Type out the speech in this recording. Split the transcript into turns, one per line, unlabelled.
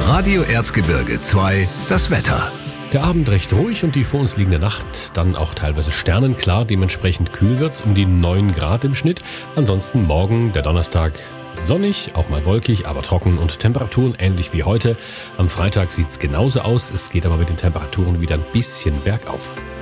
Radio Erzgebirge 2, das Wetter.
Der Abend recht ruhig und die vor uns liegende Nacht dann auch teilweise sternenklar. Dementsprechend kühl wird's, um die 9 Grad im Schnitt. Ansonsten morgen, der Donnerstag, sonnig, auch mal wolkig, aber trocken und Temperaturen ähnlich wie heute. Am Freitag sieht's genauso aus. Es geht aber mit den Temperaturen wieder ein bisschen bergauf.